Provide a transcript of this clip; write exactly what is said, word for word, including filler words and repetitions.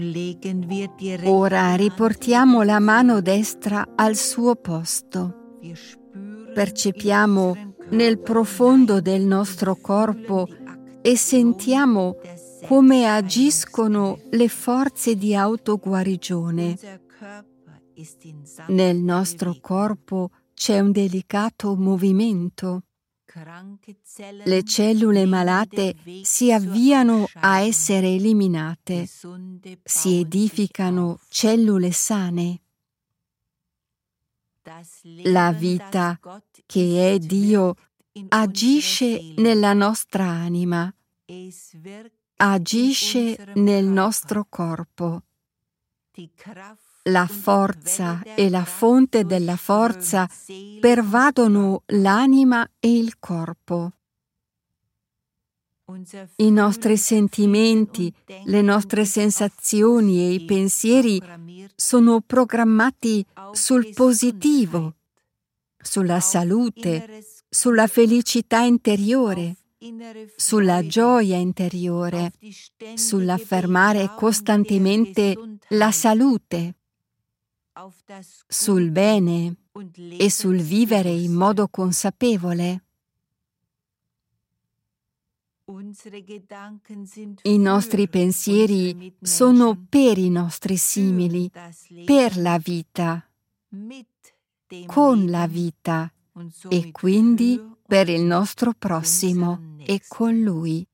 Ora riportiamo la mano destra al suo posto. Percepiamo nel profondo del nostro corpo e sentiamo come agiscono le forze di autoguarigione. Nel nostro corpo c'è un delicato movimento. Le cellule malate si avviano a essere eliminate. Si edificano cellule sane. La vita, che è Dio, agisce nella nostra anima, agisce nel nostro corpo. La forza e la fonte della forza pervadono l'anima e il corpo. I nostri sentimenti, le nostre sensazioni e i pensieri sono programmati sul positivo, sulla salute, sulla felicità interiore, sulla gioia interiore, sull'affermare costantemente la salute, sul bene e sul vivere in modo consapevole. I nostri pensieri sono per i nostri simili, per la vita, con la vita e quindi per il nostro prossimo e con lui.